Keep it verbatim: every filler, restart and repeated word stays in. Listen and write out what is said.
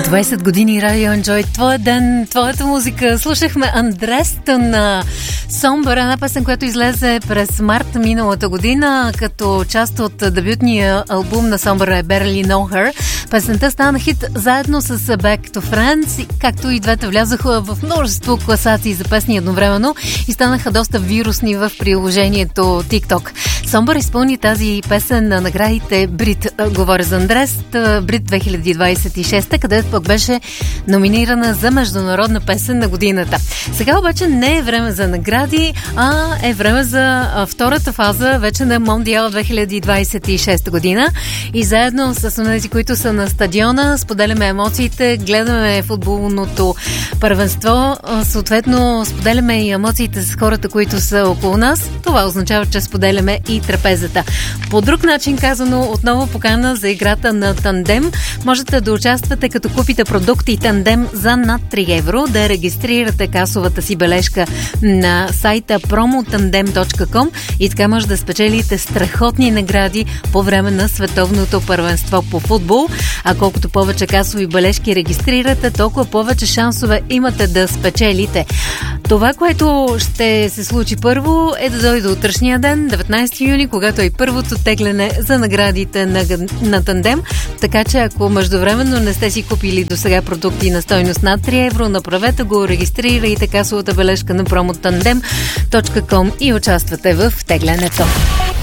двайсет години радио Enjoy. Твоя ден, твоята музика. Слушахме Андреста на Somber, една песен, която излезе през март миналата година, като част от дебютния албум на Somber, Barely Know Her. Песента стана хит заедно с Back to Friends, както и двете влязаха в множество класации за песни едновременно и станаха доста вирусни в приложението TikTok. Somber изпълни тази песен на наградите Брит, говоря за Андрест, Брит две хиляди двайсет и шеста, където пък беше номинирана за международна песен на годината. Сега обаче не е време за награди, а е време за втората фаза вече на Мондиал две хиляди двайсет и шеста година и заедно с тези, които са на стадиона, споделяме емоциите, гледаме футболното първенство, съответно споделяме и емоциите с хората, които са около нас. Това означава, че споделяме и трапезата. По друг начин казано, отново покана за играта на Тандем. Можете да участвате като купите продукти Тандем за над три евро, да регистрирате касовата си бележка на сайта промотандем точка ком и така може да спечелите страхотни награди по време на световното първенство по футбол. А колкото повече касови бележки регистрирате, толкова повече шансове имате да спечелите. Това, което ще се случи първо, е да дойде утрешния ден, деветнайсети юни, когато е и първото тегляне за наградите на, на Тандем. Така че ако междувременно не сте си купили до сега продукти на стойност над три евро, направете го, регистрирайте касовата бележка на промо тандем точка ком и участвате в теглянето.